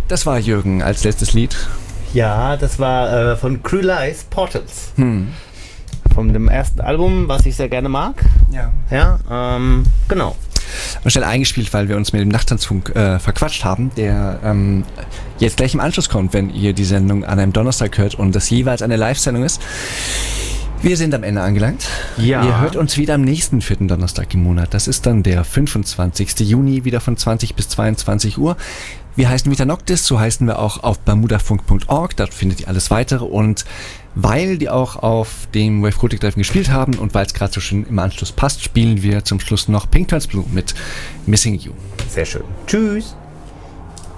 Das war Jürgen als letztes Lied. Ja, das war von Crew Lies, Portals. Von dem ersten Album, was ich sehr gerne mag. Ja, genau. Und schnell eingespielt, weil wir uns mit dem Nachttanzfunk verquatscht haben, der jetzt gleich im Anschluss kommt, wenn ihr die Sendung an einem Donnerstag hört und das jeweils eine Live-Sendung ist. Wir sind am Ende angelangt. Ja. Ihr hört uns wieder am nächsten 4. Donnerstag im Monat. Das ist dann der 25. Juni, wieder von 20 bis 22 Uhr. Wir heißen Vita Noctis, so heißen wir auch auf bermudafunk.org, dort findet ihr alles weitere. Und weil die auch auf dem Wave Gothic Treffen gespielt haben und weil es gerade so schön im Anschluss passt, spielen wir zum Schluss noch Pink Turns Blue mit Missing You. Sehr schön. Tschüss.